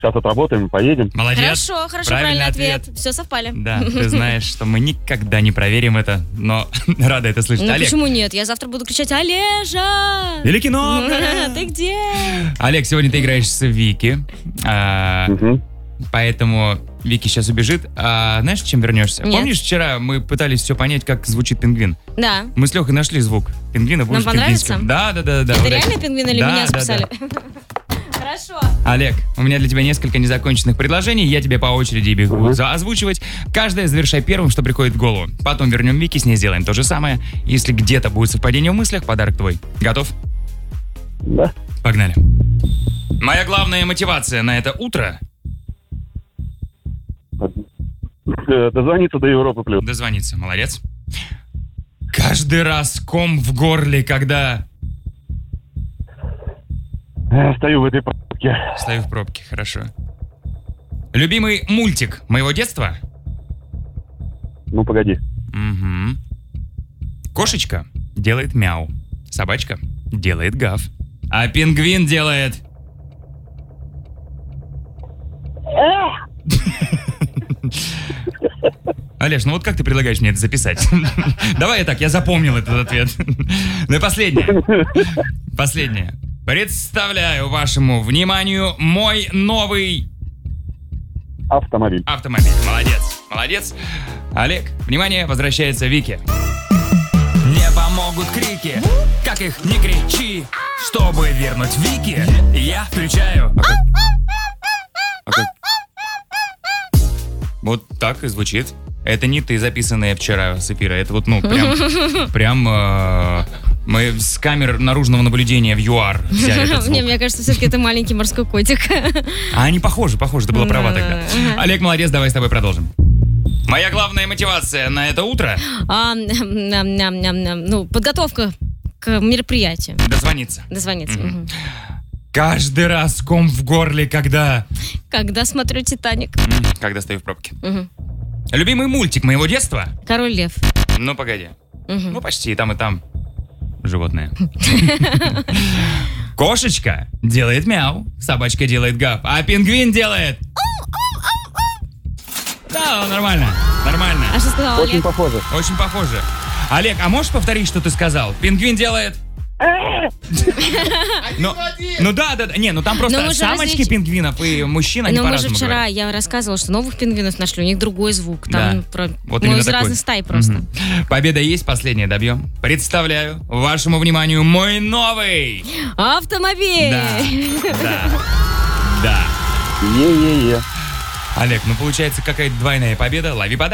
Сейчас отработаем, поедем. Молодец. Хорошо, правильный ответ. Все совпали. Да, ты знаешь, что мы никогда не проверим это, но рада это слышать. Ну Олег. почему нет? Я завтра буду кричать: Олежа! Или кино. Ты где? Олег, сегодня ты играешь с Вики. Мгм. Поэтому Вики сейчас убежит. Знаешь, чем вернешься? Нет. Помнишь, вчера мы пытались все понять, как звучит пингвин? Да. Мы с Лехой нашли звук пингвина. Нам понравится? Да. Это вот реальный пингвин или Да, меня да, списали? Хорошо. Олег, у меня для тебя несколько незаконченных предложений. Я тебе по очереди их буду озвучивать. Каждое завершай первым, что приходит в голову. Потом вернем Вики, с ней сделаем то же самое. Если где-то будет совпадение в мыслях, подарок твой. Готов? Да. Погнали. Моя главная мотивация на это утро Дозвониться до Европы плюс. дозвониться. Молодец. Каждый раз ком в горле, когда Стою в этой пробке. стою в пробке. Хорошо. Любимый мультик моего детства? Ну, погоди. Угу. Кошечка делает мяу. Собачка делает гав. А пингвин делает... Олеж, ну вот как ты предлагаешь мне это записать? Давай я так, я запомнил этот ответ. Ну и последнее. Последнее. Представляю вашему вниманию мой новый Автомобиль. автомобиль. Молодец. Олег, внимание, возвращается Вики. Не помогут крики, как их не кричи. Чтобы вернуть Вики, я включаю. Вот так и звучит. Это не ты, записанная вчера с эфира. Это вот, прям мы с камер наружного наблюдения в ЮАР взяли этот звук. Мне кажется, все-таки это маленький морской котик. А они похожи, ты была права тогда. Ага. Олег, молодец, давай с тобой продолжим. Моя главная мотивация на это утро Ну, подготовка к мероприятию. — дозвониться. Дозвониться. Мгм. Мгм. Каждый раз ком в горле, когда Когда смотрю «Титаник». когда стою в пробке. Мгм. Любимый мультик моего детства? Король Лев. Ну, погоди. Мгм. Ну, почти и там животное. Кошечка делает мяу, собачка делает гав, а пингвин делает... Да, нормально. А что сказал Очень Олег? похоже. Очень похоже. Олег, а можешь повторить, что ты сказал? Пингвин делает... Ну да. Не, ну там Но просто мы же самочки пингвинов и мужчин, они Но мы же по-разному вчера, говорят. я рассказывала, что новых пингвинов нашли, у них другой звук. Там Вот мы именно из такой. разных стай просто. Мгм. Победа есть, последняя добьем. Представляю вашему вниманию мой новый... Автомобиль! Да. Е-е-е. Олег, ну получается какая-то двойная победа. Лови подарок.